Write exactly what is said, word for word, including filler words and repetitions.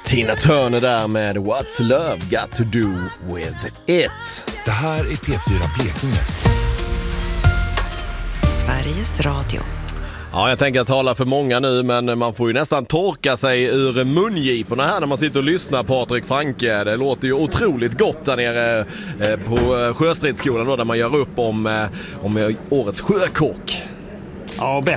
Tina Turner där med What's Love Got To Do With It. Det här är P fyra Blekinge. Sveriges Radio. Ja, jag tänker tala för många nu, men man får ju nästan torka sig ur mungiporna här när man sitter och lyssnar på Patrik Franke. Det låter ju otroligt gott där nere på Sjöstridsskolan då, där man gör upp om, om årets sjökock. Ja,